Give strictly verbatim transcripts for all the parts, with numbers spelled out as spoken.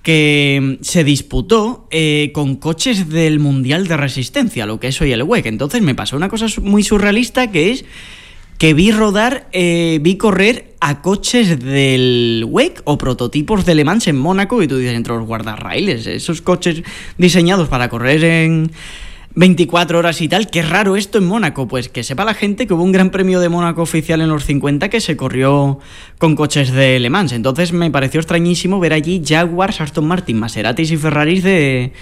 que se disputó eh, con coches del Mundial de Resistencia, lo que es hoy el W E C. Entonces me pasó una cosa muy surrealista, que es que vi rodar, eh, vi correr a coches del W E C o prototipos de Le Mans en Mónaco, y tú dices, entre los guardarraíles, esos coches diseñados para correr en veinticuatro horas y tal, qué raro esto en Mónaco. Pues que sepa la gente que hubo un gran premio de Mónaco oficial en los cincuenta que se corrió con coches de Le Mans. Entonces me pareció extrañísimo ver allí Jaguars, Aston Martin, Maseratis y Ferraris de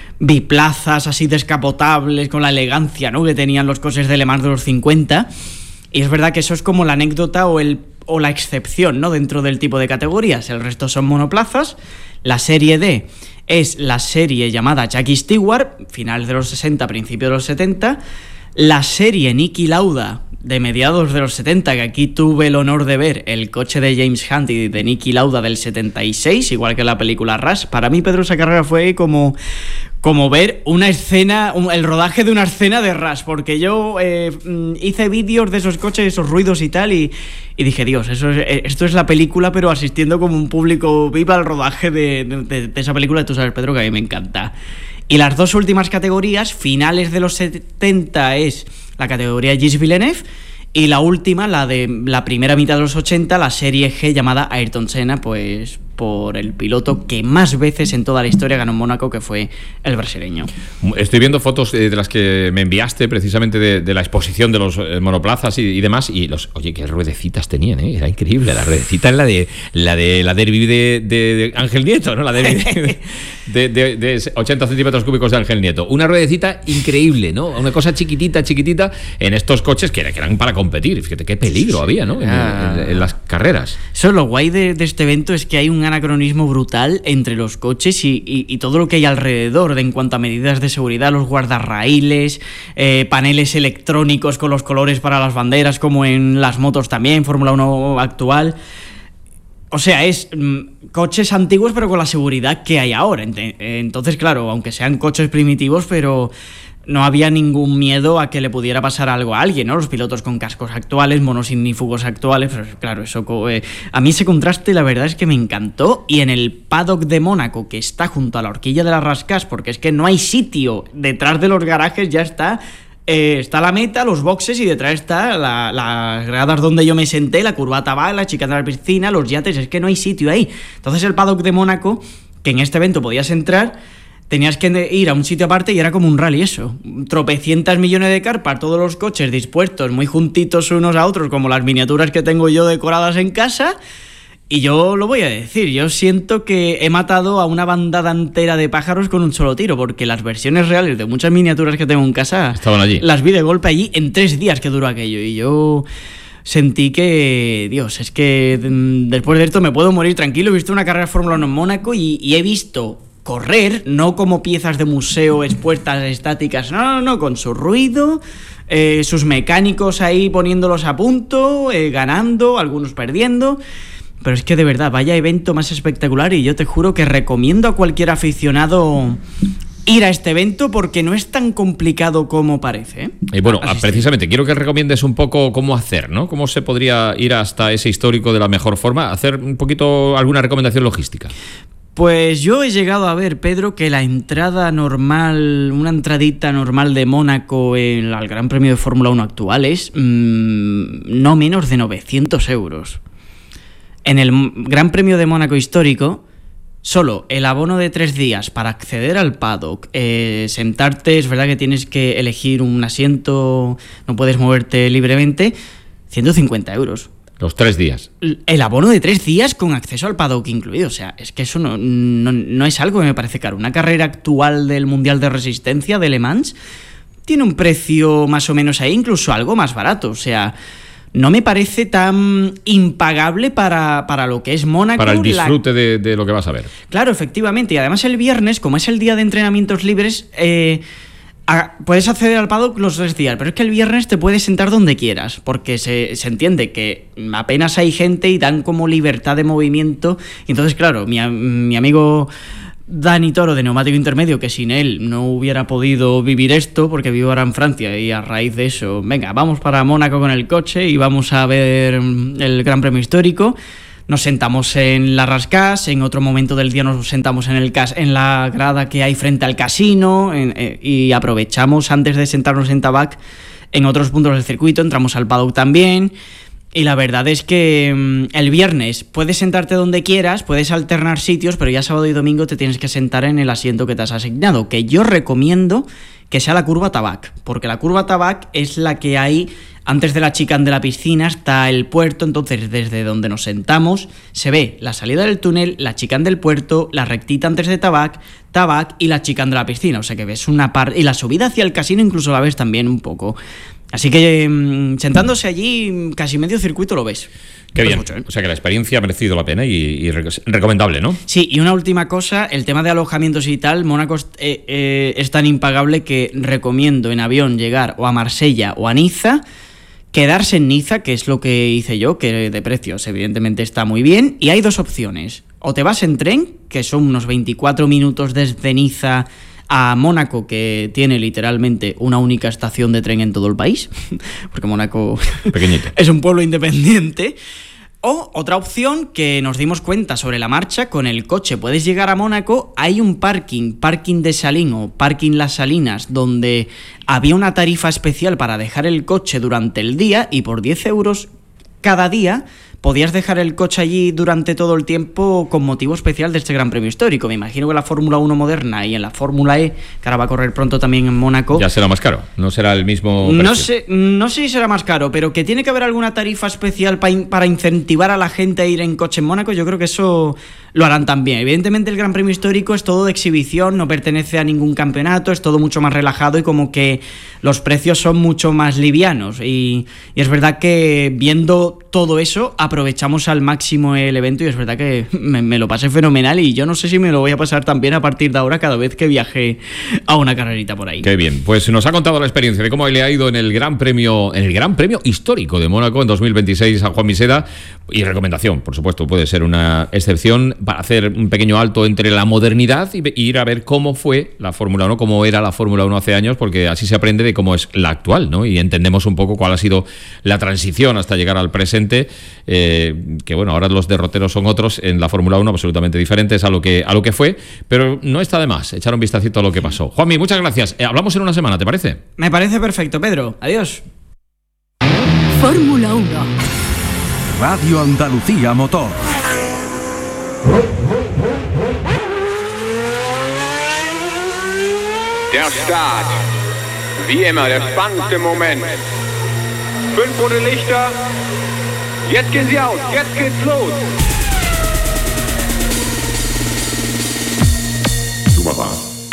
biplazas así descapotables, con la elegancia, ¿no?, que tenían los coches de Le Mans de los cincuenta. Y es verdad que eso es como la anécdota o el o la excepción, ¿no?, dentro del tipo de categorías. El resto son monoplazas. La serie D es la serie llamada Jackie Stewart, finales de los sesenta, principios de los setenta. La serie Niki Lauda, de mediados de los setenta, que aquí tuve el honor de ver el coche de James Hunt y de Niki Lauda del setenta y seis, igual que la película Rush. Para mí, Pedro, esa carrera fue como, como ver una escena, un, el rodaje de una escena de Rush, porque yo eh, hice vídeos de esos coches, esos ruidos y tal, y, y dije, Dios, eso es, esto es la película, pero asistiendo como un público viva al rodaje de, de, de esa película. Tú sabes, Pedro, que a mí me encanta. Y las dos últimas categorías, finales de los setenta, es la categoría Gilles Villeneuve, y la última, la de la primera mitad de los ochenta, la serie G, llamada Ayrton Senna, pues por el piloto que más veces en toda la historia ganó en Mónaco, que fue el brasileño. Estoy viendo fotos de las que me enviaste precisamente de, de la exposición de los monoplazas y, y demás, y los, oye, qué ruedecitas tenían, ¿eh? Era increíble. La ruedecita es la de la de la Derby de, de, de Ángel Nieto, ¿no? La Derby de, de, de, de ochenta centímetros cúbicos de Ángel Nieto. Una ruedecita increíble, ¿no? Una cosa chiquitita, chiquitita en estos coches que, que eran para competir. Fíjate qué peligro sí, había, ¿no? En, ah, en, en las carreras. Eso, lo guay de, de este evento es que hay un anacronismo brutal entre los coches y, y, y todo lo que hay alrededor de, en cuanto a medidas de seguridad, los guardarraíles, eh, paneles electrónicos con los colores para las banderas, como en las motos también, Fórmula uno actual. O sea, es mmm, coches antiguos pero con la seguridad que hay ahora. Entonces, claro, aunque sean coches primitivos, pero no había ningún miedo a que le pudiera pasar algo a alguien, ¿no? Los pilotos con cascos actuales, monosignífugos actuales, pero claro, eso eh, a mí ese contraste la verdad es que me encantó. Y en el paddock de Mónaco, que está junto a la horquilla de las Rascas, porque es que no hay sitio, detrás de los garajes ya está eh, está la meta, los boxes, y detrás está la, las gradas donde yo me senté, la curvata va, la chica de la piscina, los yates, es que no hay sitio ahí. Entonces el paddock de Mónaco, que en este evento podías entrar, tenías que ir a un sitio aparte y era como un rally eso. Tropecientas millones de carpas, todos los coches dispuestos muy juntitos unos a otros, como las miniaturas que tengo yo decoradas en casa. Y yo lo voy a decir, yo siento que he matado a una bandada entera de pájaros con un solo tiro, porque las versiones reales de muchas miniaturas que tengo en casa estaban allí. Las vi de golpe allí en tres días que duró aquello. Y yo sentí que, Dios, es que después de esto me puedo morir tranquilo. He visto una carrera de Fórmula uno en Mónaco y, y he visto correr, no como piezas de museo expuestas estáticas, no, no, no, con su ruido, eh, sus mecánicos ahí poniéndolos a punto, eh, ganando, algunos perdiendo. Pero es que de verdad, vaya evento más espectacular, y yo te juro que recomiendo a cualquier aficionado ir a este evento, porque no es tan complicado como parece, ¿eh? Y bueno, Asistir. Precisamente quiero que recomiendes un poco cómo hacer, ¿no? Cómo se podría ir hasta ese histórico de la mejor forma, hacer un poquito alguna recomendación logística. Pues yo he llegado a ver, Pedro, que la entrada normal, una entradita normal de Mónaco en, al Gran Premio de Fórmula uno actual es mmm, no menos de novecientos euros. En el Gran Premio de Mónaco histórico, solo el abono de tres días para acceder al paddock, eh, sentarte, es verdad que tienes que elegir un asiento, no puedes moverte libremente, ciento cincuenta euros. Los tres días. El abono de tres días con acceso al paddock incluido. O sea, es que eso no, no, no es algo que me parece caro. Una carrera actual del Mundial de Resistencia de Le Mans tiene un precio más o menos ahí, incluso algo más barato. O sea, no me parece tan impagable para, para lo que es Mónaco. Para el disfrute la... de, de lo que vas a ver. Claro, efectivamente. Y además el viernes, como es el día de entrenamientos libres, eh, a, puedes acceder al paddock los tres días, pero es que el viernes te puedes sentar donde quieras, porque se, se entiende que apenas hay gente y dan como libertad de movimiento. Y entonces, claro, mi, mi amigo Dani Toro de Neumático Intermedio, que sin él no hubiera podido vivir esto, porque vivo ahora en Francia, y a raíz de eso, venga, vamos para Mónaco con el coche y vamos a ver el Gran Premio Histórico. nos sentamos en la Rascás, en otro momento del día nos sentamos en, el cas- en la grada que hay frente al casino en, eh, y aprovechamos antes de sentarnos en Tabac en otros puntos del circuito, entramos al paddock también. Y la verdad es que mmm, el viernes puedes sentarte donde quieras, puedes alternar sitios, pero ya sábado y domingo te tienes que sentar en el asiento que te has asignado, que yo recomiendo que sea la curva Tabac, porque la curva Tabac es la que hay antes de la chicane de la piscina, está el puerto, entonces desde donde nos sentamos se ve la salida del túnel, la chicane del puerto, la rectita antes de Tabac, Tabac y la chicane de la piscina, o sea que ves una parte, y la subida hacia el casino incluso la ves también un poco. Así que mmm, sentándose allí, casi medio circuito lo ves. Qué bien, mucho, ¿eh? O sea que la experiencia ha merecido la pena y, y recomendable, ¿no? Sí, y una última cosa, el tema de alojamientos y tal, Mónaco eh, eh, es tan impagable que recomiendo en avión llegar o a Marsella o a Niza, quedarse en Niza, que es lo que hice yo, que de precios evidentemente está muy bien, y hay dos opciones, o te vas en tren, que son unos veinticuatro minutos desde Niza a Mónaco, que tiene literalmente una única estación de tren en todo el país, porque Mónaco pequeñito, es un pueblo independiente. O otra opción que nos dimos cuenta sobre la marcha, con el coche puedes llegar a Mónaco, hay un parking, parking de Salín o parking Las Salinas, donde había una tarifa especial para dejar el coche durante el día y por diez euros cada día podías dejar el coche allí durante todo el tiempo con motivo especial de este Gran Premio Histórico. Me imagino que la Fórmula uno moderna y en la Fórmula E, que ahora va a correr pronto también en Mónaco... Ya será más caro, no será el mismo precio. No sé, no sé si será más caro, pero que tiene que haber alguna tarifa especial pa in, para incentivar a la gente a ir en coche en Mónaco, yo creo que eso lo harán también. Evidentemente el Gran Premio Histórico es todo de exhibición, no pertenece a ningún campeonato, es todo mucho más relajado y como que los precios son mucho más livianos. Y, y es verdad que viendo todo eso, aprovechamos al máximo el evento y es verdad que me, me lo pasé fenomenal y yo no sé si me lo voy a pasar también a partir de ahora cada vez que viaje a una carrerita por ahí. Qué bien, pues nos ha contado la experiencia de cómo le ha ido en el Gran Premio, en el Gran Premio Histórico de Mónaco en dos mil veintiséis a Juan Misera, y recomendación, por supuesto, puede ser una excepción para hacer un pequeño alto entre la modernidad y ir a ver cómo fue la Fórmula uno, cómo era la Fórmula uno hace años, porque así se aprende de cómo es la actual, ¿no? Y entendemos un poco cuál ha sido la transición hasta llegar al presente, eh, que bueno, ahora los derroteros son otros en la Fórmula uno, absolutamente diferentes a lo que a lo que fue, pero no está de más echar un vistacito a lo que pasó. Juanmi, muchas gracias. Eh, hablamos en una semana, ¿te parece? Me parece perfecto, Pedro. Adiós. Fórmula uno. Radio Andalucía Motor. Der Start. Wie immer, der spannendste Moment. Fünf rote Lichter. Jetzt gehen sie aus. Jetzt geht's los. Super.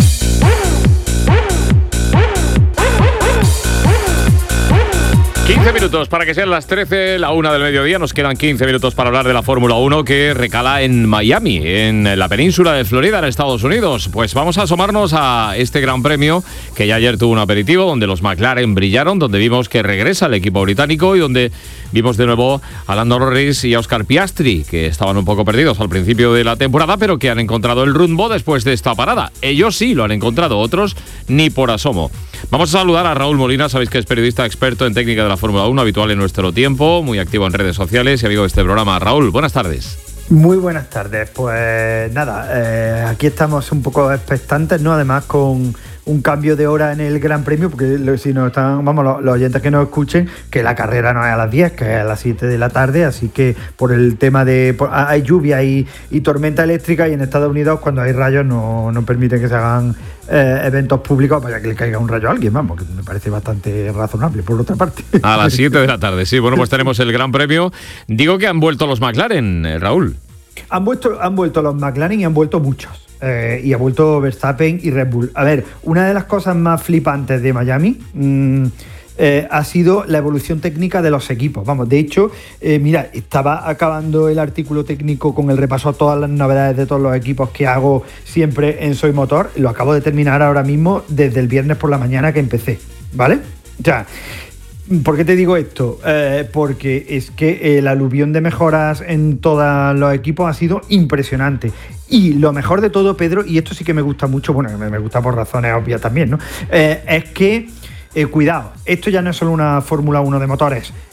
quince minutos para que sean las trece, la una del mediodía. Nos quedan quince minutos para hablar de la Fórmula uno que recala en Miami, en la península de Florida, en Estados Unidos. Pues vamos a asomarnos a este Gran Premio que ya ayer tuvo un aperitivo, donde los McLaren brillaron, donde vimos que regresa el equipo británico y donde vimos de nuevo a Lando Norris y a Oscar Piastri, que estaban un poco perdidos al principio de la temporada, pero que han encontrado el rumbo después de esta parada. Ellos sí lo han encontrado, otros ni por asomo. Vamos a saludar a Raúl Molina, sabéis que es periodista experto en técnica de la Fórmula uno, habitual en nuestro tiempo, muy activo en redes sociales y amigo de este programa. Raúl, buenas tardes. Muy buenas tardes. Pues nada, eh, aquí estamos un poco expectantes, ¿no? Además con un cambio de hora en el Gran Premio, porque si no están, vamos, los, los oyentes que nos escuchen, que la carrera no es a las diez, que es a las siete de la tarde, así que por el tema de por, hay lluvia y, y tormenta eléctrica, y en Estados Unidos cuando hay rayos no, no permiten que se hagan eh, eventos públicos para que le caiga un rayo a alguien, vamos, que me parece bastante razonable por otra parte. A las siete de la tarde, sí. Bueno, pues tenemos el Gran Premio. Digo que han vuelto los McLaren, eh, Raúl. Han vuelto, han vuelto los McLaren y han vuelto muchos. Eh, y ha vuelto Verstappen y Red Bull. A ver, una de las cosas más flipantes de Miami mmm, eh, ha sido la evolución técnica de los equipos. Vamos, de hecho, eh, mira, estaba acabando el artículo técnico con el repaso a todas las novedades de todos los equipos que hago siempre en Soy Motor. Lo acabo de terminar ahora mismo desde el viernes por la mañana que empecé, ¿vale? O sea, ¿por qué te digo esto? Eh, porque es que el aluvión de mejoras en todos los equipos ha sido impresionante. Y lo mejor de todo, Pedro, y esto sí que me gusta mucho, bueno, me gusta por razones obvias también, ¿no? Eh, es que, eh, cuidado, esto ya no es solo una Fórmula uno de motores.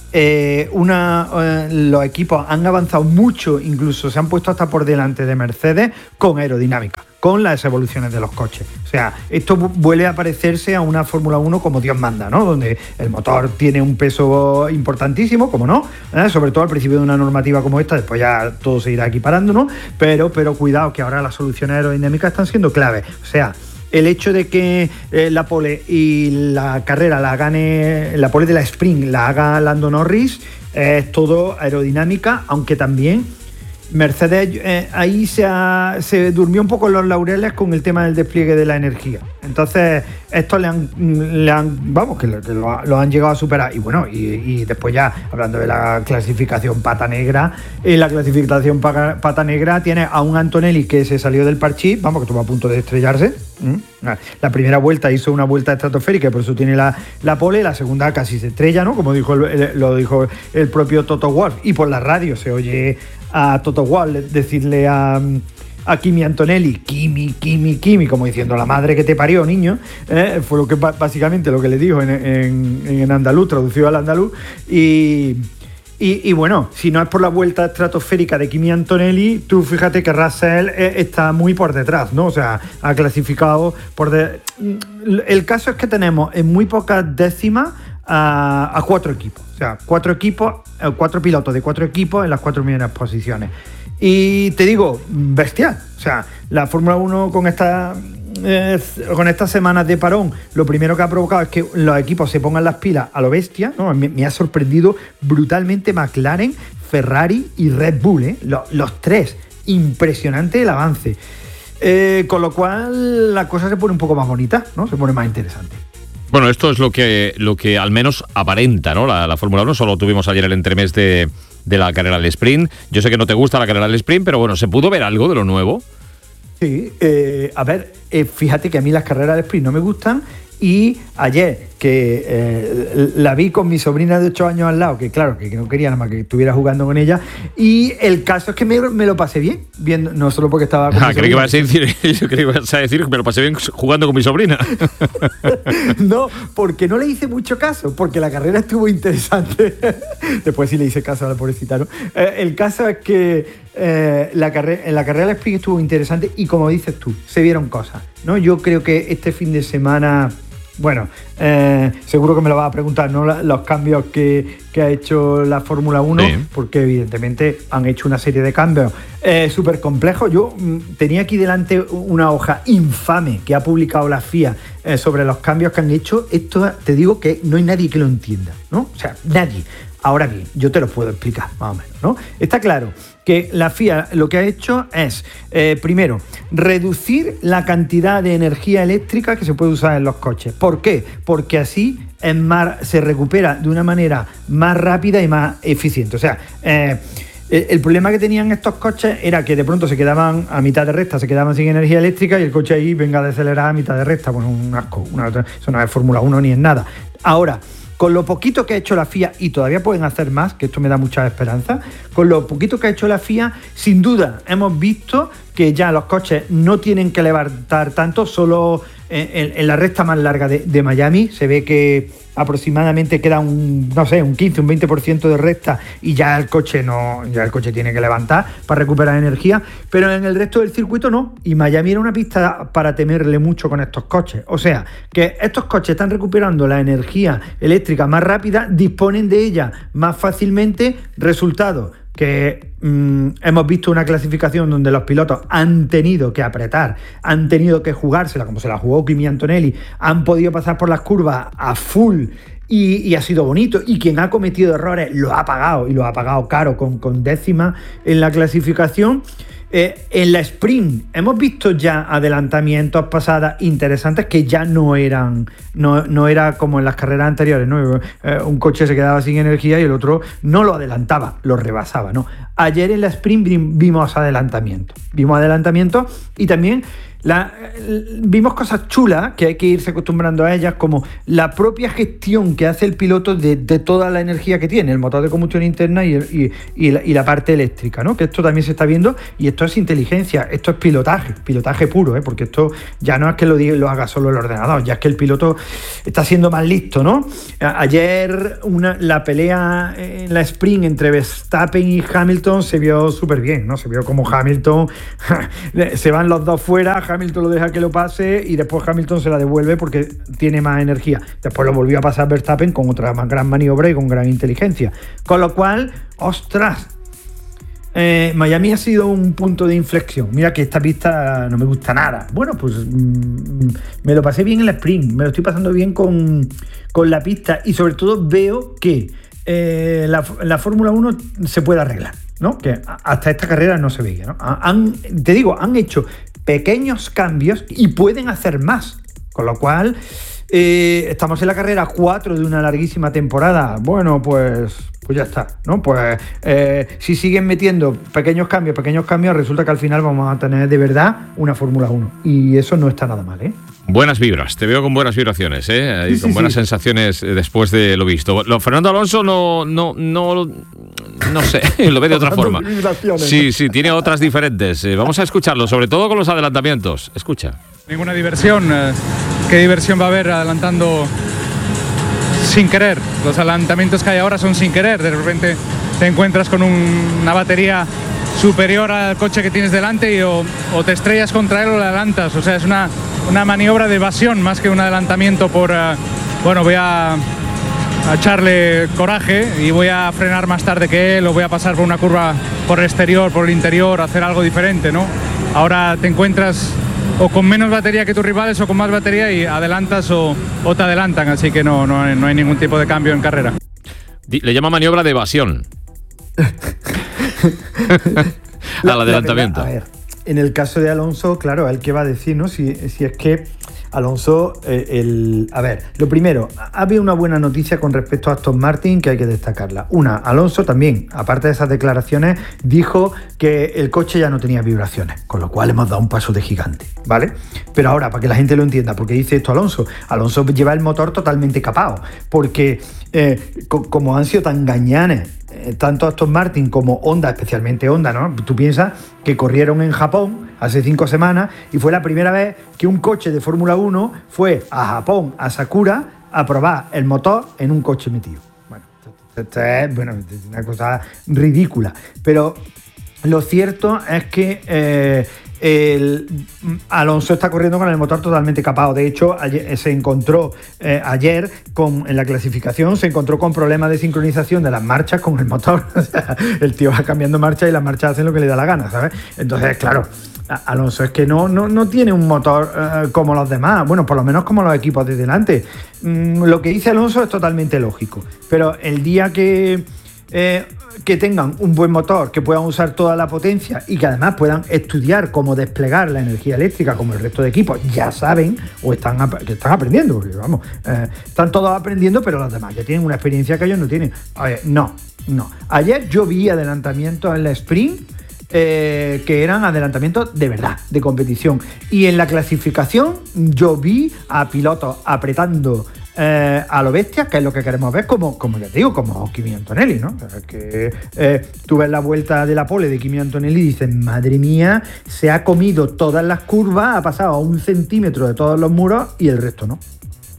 eh, una, eh, los equipos han avanzado mucho, incluso se han puesto hasta por delante de Mercedes con aerodinámica, con las evoluciones de los coches. O sea, esto vuelve a parecerse a una Fórmula uno como Dios manda, ¿no? Donde el motor tiene un peso importantísimo, como no, ¿eh? Sobre todo al principio de una normativa como esta, después ya todo se irá equiparando, ¿no? Pero, pero cuidado, que ahora las soluciones aerodinámicas están siendo clave. O sea, el hecho de que eh, la pole y la carrera la gane, la pole de la sprint la haga Lando Norris, eh, es todo aerodinámica, aunque también Mercedes eh, ahí se, ha, se durmió un poco en los laureles con el tema del despliegue de la energía. Entonces, estos le han, le han vamos, que, lo, que lo, lo han llegado a superar. Y bueno, y, y después ya, hablando de la clasificación pata negra, en la clasificación pata, pata negra tiene a un Antonelli que se salió del parchís, vamos, que estuvo a punto de estrellarse. La primera vuelta hizo una vuelta estratosférica, por eso tiene la, la pole. La segunda casi se estrella, ¿no? Como dijo el, el, lo dijo el propio Toto Wolff. Y por la radio se oye a Toto Wolff decirle a, a Kimi Antonelli, Kimi, Kimi, Kimi, como diciendo la madre que te parió, niño, ¿eh? Fue lo que básicamente lo que le dijo en, en, en andaluz, traducido al andaluz. Y, y, y bueno, si no es por la vuelta estratosférica de Kimi Antonelli, tú fíjate que Russell está muy por detrás, ¿no? O sea, ha clasificado por de... El caso es que tenemos en muy pocas décimas a, a cuatro equipos. O sea, cuatro equipos, cuatro pilotos de cuatro equipos en las cuatro primeras posiciones. Y te digo, bestial. O sea, la Fórmula uno con esta, eh, con estas semanas de parón, lo primero que ha provocado es que los equipos se pongan las pilas a lo bestia, ¿no? Me, me ha sorprendido brutalmente McLaren, Ferrari y Red Bull, ¿eh? Los, los tres. Impresionante el avance. Eh, con lo cual la cosa se pone un poco más bonita, ¿no? Se pone más interesante. Bueno, esto es lo que, lo que al menos aparenta, ¿no? La, la Fórmula uno. Solo tuvimos ayer el entremés de, de la carrera del sprint. Yo sé que no te gusta la carrera del sprint, pero bueno, ¿se pudo ver algo de lo nuevo? Sí, eh, a ver, eh, fíjate que a mí las carreras del sprint no me gustan. Y ayer, que eh, la vi con mi sobrina de ocho años al lado, que claro, que no quería nada más que estuviera jugando con ella, y el caso es que me, me lo pasé bien, viendo, no solo porque estaba con ah, mi creí que ibas a decir, yo creí que ibas a decir que me lo pasé bien jugando con mi sobrina. No, porque no le hice mucho caso, porque la carrera estuvo interesante. Después sí le hice caso a la pobrecita, ¿no? Eh, el caso es que eh, la carrera, en la carrera del sprint estuvo interesante y, como dices tú, se vieron cosas, ¿no? Yo creo que este fin de semana... Bueno, eh, seguro que me lo vas a preguntar, ¿no? Los cambios que, que ha hecho la Fórmula uno, sí. Porque evidentemente han hecho una serie de cambios eh, súper complejos. Yo mm, tenía aquí delante una hoja infame que ha publicado la F I A eh, sobre los cambios que han hecho. Esto te digo que no hay nadie que lo entienda, ¿no? O sea, nadie. Ahora bien, yo te lo puedo explicar, más o menos, ¿no? Está claro que la F I A lo que ha hecho es, eh, primero, reducir la cantidad de energía eléctrica que se puede usar en los coches. ¿Por qué? Porque así es más, se recupera de una manera más rápida y más eficiente. O sea, eh, el, el problema que tenían estos coches era que de pronto se quedaban a mitad de recta, se quedaban sin energía eléctrica y el coche ahí venga a acelerar a mitad de recta. Bueno, un asco, una, eso no es Fórmula uno ni es nada. Ahora, con lo poquito que ha hecho la F I A, y todavía pueden hacer más, que esto me da mucha esperanza, con lo poquito que ha hecho la F I A, sin duda hemos visto que ya los coches no tienen que levantar tanto, solo en, en la recta más larga de, de Miami se ve que aproximadamente queda un, no sé, un quince, un veinte por ciento de recta y ya el coche no, ya el coche tiene que levantar para recuperar energía, pero en el resto del circuito no, y Miami era una pista para temerle mucho con estos coches. O sea, que estos coches están recuperando la energía eléctrica más rápida, disponen de ella más fácilmente, resultado que mmm, hemos visto una clasificación donde los pilotos han tenido que apretar, han tenido que jugársela, como se la jugó Kimi Antonelli, han podido pasar por las curvas a full y, y ha sido bonito, y quien ha cometido errores lo ha pagado, y lo ha pagado caro con, con décimas en la clasificación. Eh, en la sprint hemos visto ya adelantamientos pasadas interesantes que ya no eran, no, no era como en las carreras anteriores, ¿no? Eh, un coche se quedaba sin energía y el otro no lo adelantaba, lo rebasaba, ¿no? Ayer en la sprint vimos adelantamientos, vimos adelantamientos y también La, vimos cosas chulas que hay que irse acostumbrando a ellas, como la propia gestión que hace el piloto de, de toda la energía que tiene, el motor de combustión interna y, el, y, y, la, y la parte eléctrica, ¿no? Que esto también se está viendo, y esto es inteligencia, esto es pilotaje, pilotaje puro, ¿eh? Porque esto ya no es que lo, diga, lo haga solo el ordenador, ya es que el piloto está siendo más listo, ¿no? Ayer una, la pelea en la sprint entre Verstappen y Hamilton se vio súper bien, ¿no? Se vio como Hamilton se van los dos fuera, Hamilton lo deja que lo pase y después Hamilton se la devuelve porque tiene más energía. Después lo volvió a pasar Verstappen con otra gran maniobra y con gran inteligencia. Con lo cual, ostras, eh, Miami ha sido un punto de inflexión. Mira que esta pista no me gusta nada. Bueno, pues mmm, me lo pasé bien en la sprint, me lo estoy pasando bien con, con la pista, y sobre todo veo que eh, la, la Fórmula uno se puede arreglar, ¿no? Que hasta esta carrera no se veía, ¿no? Han, te digo, han hecho pequeños cambios y pueden hacer más, con lo cual eh, estamos en la carrera cuatro de una larguísima temporada. Bueno, pues pues ya está, ¿no? Pues eh, si siguen metiendo pequeños cambios, pequeños cambios, resulta que al final vamos a tener de verdad una Fórmula uno, y eso no está nada mal, ¿eh? Buenas vibras, te veo con buenas vibraciones, ¿eh? Y sí, con sí, buenas sí. sensaciones después de lo visto. Lo, Fernando Alonso no, no, no, no sé, lo ve de otra forma. Sí, sí, tiene otras diferentes. Eh, vamos a escucharlo, sobre todo con los adelantamientos. Escucha. Ninguna diversión. ¿Qué diversión va a haber adelantando sin querer? Los adelantamientos que hay ahora son sin querer. De repente te encuentras con un, una batería superior al coche que tienes delante y o, o te estrellas contra él o le adelantas. O sea, es una, una maniobra de evasión más que un adelantamiento por, uh, bueno, voy a, a echarle coraje y voy a frenar más tarde que él, o voy a pasar por una curva por el exterior, por el interior, hacer algo diferente, ¿no? Ahora te encuentras o con menos batería que tus rivales o con más batería y adelantas o, o te adelantan, así que no, no, no hay ningún tipo de cambio en carrera. Le llama maniobra de evasión. Al adelantamiento. La, la verdad, a ver, en el caso de Alonso, claro, ¿el qué va a decir, no? Si, si es que Alonso, eh, el, a ver, lo primero, había una buena noticia con respecto a Aston Martin que hay que destacarla. Una, Alonso también, aparte de esas declaraciones, dijo que el coche ya no tenía vibraciones, con lo cual hemos dado un paso de gigante, ¿vale? Pero ahora, para que la gente lo entienda, ¿por qué dice esto Alonso? Alonso lleva el motor totalmente capado, porque eh, co- como han sido tan gañanes tanto Aston Martin como Honda, especialmente Honda, ¿no? Tú piensas que corrieron en Japón hace cinco semanas y fue la primera vez que un coche de Fórmula uno fue a Japón, a Sakura, a probar el motor en un coche metido. Bueno, esto es, bueno, es una cosa ridícula. Pero lo cierto es que eh, el Alonso está corriendo con el motor totalmente capado. De hecho, ayer, se encontró eh, ayer con, en la clasificación se encontró con problemas de sincronización de las marchas con el motor. O sea, el tío va cambiando marchas y las marchas hacen lo que le da la gana, ¿sabes? Entonces, claro, Alonso es que no, no, no tiene un motor eh, como los demás, bueno, por lo menos como los equipos de delante. Mm, lo que dice Alonso es totalmente lógico, pero el día que eh, que tengan un buen motor, que puedan usar toda la potencia y que además puedan estudiar cómo desplegar la energía eléctrica como el resto de equipos ya saben o están, que están aprendiendo, porque vamos, eh, están todos aprendiendo, pero los demás ya tienen una experiencia que ellos no tienen. A ver, no, no. Ayer yo vi adelantamientos en la sprint eh, que eran adelantamientos de verdad, de competición, y en la clasificación yo vi a pilotos apretando Eh, a lo bestia, que es lo que queremos ver, como, como les digo, como Kimi Antonelli, ¿no? O sea, que eh, tú ves la vuelta de la pole de Kimi Antonelli y dices, madre mía, se ha comido todas las curvas, ha pasado a un centímetro de todos los muros y el resto no.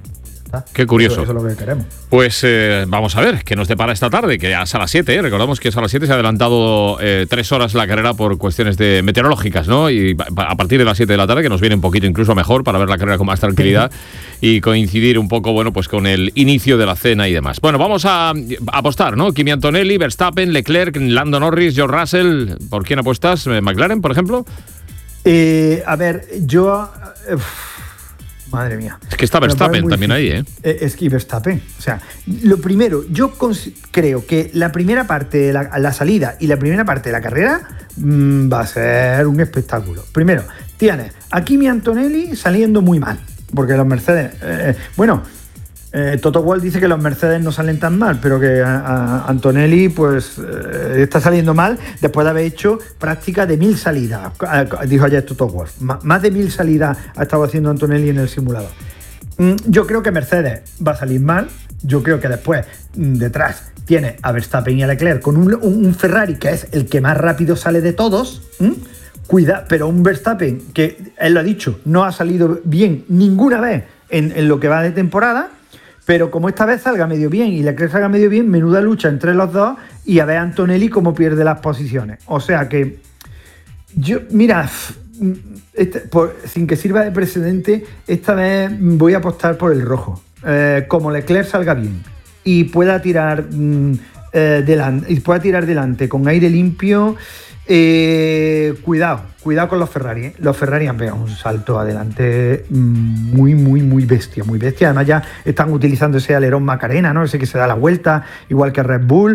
Qué curioso. Eso, eso es lo que queremos. Pues eh, vamos a ver qué nos depara esta tarde, que es a las siete, ¿eh? Recordamos que es a las siete, se ha adelantado eh, tres horas la carrera por cuestiones de meteorológicas, ¿no? Y a partir de las siete de la tarde, que nos viene un poquito incluso mejor para ver la carrera con más tranquilidad y coincidir un poco, bueno, pues con el inicio de la cena y demás. Bueno, vamos a, a apostar, ¿no? Kimi Antonelli, Verstappen, Leclerc, Lando Norris, George Russell. ¿Por quién apuestas? ¿McLaren, por ejemplo? Eh, a ver, yo... Eh, Madre mía. Es que está Verstappen también ahí, ¿eh? Es que Verstappen. O sea, lo primero, yo cons- creo que la primera parte de la, la salida y la primera parte de la carrera mmm, va a ser un espectáculo. Primero, tienes a Kimi Antonelli saliendo muy mal, porque los Mercedes, eh, bueno, Eh, Toto Wolff dice que los Mercedes no salen tan mal, pero que a, a Antonelli pues eh, está saliendo mal después de haber hecho práctica de mil salidas, dijo ayer Toto Wolff. M- más de mil salidas ha estado haciendo Antonelli en el simulador. Mm, yo creo que Mercedes va a salir mal. Yo creo que después, mm, detrás, tiene a Verstappen y a Leclerc con un, un, un Ferrari que es el que más rápido sale de todos. ¿Mm? Cuida, pero un Verstappen que, él lo ha dicho, no ha salido bien ninguna vez en, en lo que va de temporada. Pero como esta vez salga medio bien y Leclerc salga medio bien, menuda lucha entre los dos y a ver a Antonelli cómo pierde las posiciones. O sea que, yo, mira, este, por, sin que sirva de precedente, esta vez voy a apostar por el rojo. Eh, como Leclerc salga bien y pueda tirar, mm, eh, delante, y pueda tirar delante con aire limpio, eh, cuidado, cuidado con los Ferrari. ¿eh? Los Ferrari han pegado un salto adelante muy, muy, muy bestia, muy bestia. Además ya están utilizando ese alerón Macarena, ¿no? Ese que se da la vuelta, igual que Red Bull.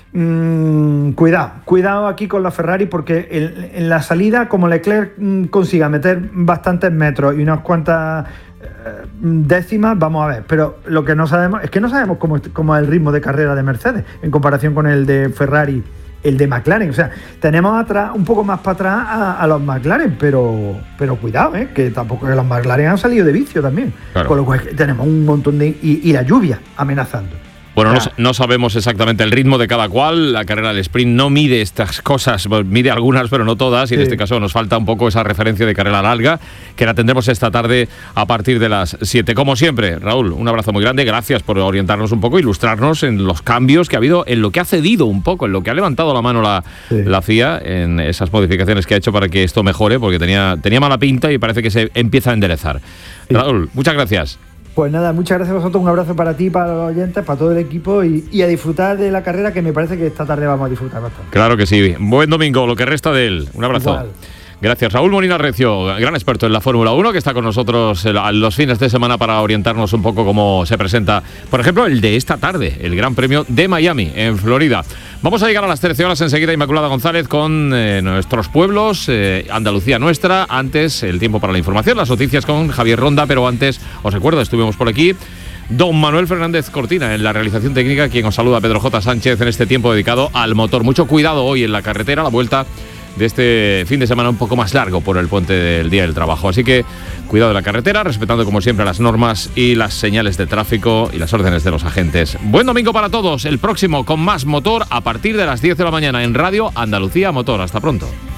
Mm, cuidado, cuidado aquí con los Ferrari porque en, en la salida, como Leclerc mm, consiga meter bastantes metros y unas cuantas eh, décimas, vamos a ver. Pero lo que no sabemos es que no sabemos cómo, cómo es el ritmo de carrera de Mercedes en comparación con el de Ferrari, el de McLaren. O sea, tenemos atrás, un poco más para atrás a, a los McLaren, pero, pero cuidado, ¿eh? que tampoco que los McLaren han salido de vicio también. Claro. Con lo cual tenemos un montón de... Y, y la lluvia amenazando. Bueno, no, no sabemos exactamente el ritmo de cada cual. La carrera del sprint no mide estas cosas, mide algunas, pero no todas. Y en sí. este caso nos falta un poco esa referencia de carrera larga, que la tendremos esta tarde a partir de las siete. Como siempre, Raúl, un abrazo muy grande. Gracias por orientarnos un poco, ilustrarnos en los cambios que ha habido, en lo que ha cedido un poco, en lo que ha levantado la mano la, sí. la F I A, en esas modificaciones que ha hecho para que esto mejore, porque tenía, tenía mala pinta y parece que se empieza a enderezar. Sí. Raúl, muchas gracias. Pues nada, muchas gracias a vosotros, un abrazo para ti, para los oyentes, para todo el equipo y, y a disfrutar de la carrera, que me parece que esta tarde vamos a disfrutar bastante. Claro que sí. Buen domingo, lo que resta de él. Un abrazo. Igual. Gracias. Raúl Molina Recio, gran experto en la Fórmula uno, que está con nosotros los fines de semana para orientarnos un poco cómo se presenta, por ejemplo, el de esta tarde, el Gran Premio de Miami, en Florida. Vamos a llegar a las trece horas enseguida, Inmaculada González, con eh, nuestros pueblos, eh, Andalucía nuestra. Antes, el tiempo para la información, las noticias con Javier Ronda, pero antes, os recuerdo, estuvimos por aquí don Manuel Fernández Cortina en la realización técnica, quien os saluda, Pedro J. Sánchez, en este tiempo dedicado al motor. Mucho cuidado hoy en la carretera, la vuelta de este fin de semana un poco más largo por el puente del Día del Trabajo. Así que cuidado de la carretera, respetando como siempre las normas y las señales de tráfico y las órdenes de los agentes. Buen domingo para todos. El próximo con más motor a partir de las diez de la mañana en Radio Andalucía Motor. Hasta pronto.